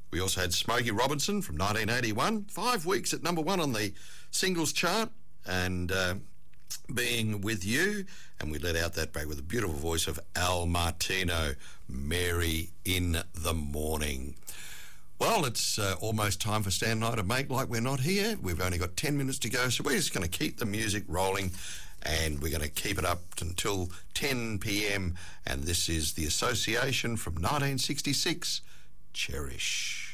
We also had Smokey Robinson from 1981, 5 weeks at number 1 on the singles chart, and Being With You, and we let out that break with the beautiful voice of Al Martino, Mary in the Morning. Well, it's almost time for Stan and I to make like we're not here. We've only got 10 minutes to go, so we're just going to keep the music rolling, and we're going to keep it up until 10 p.m, and this is The Association from 1966, Cherish.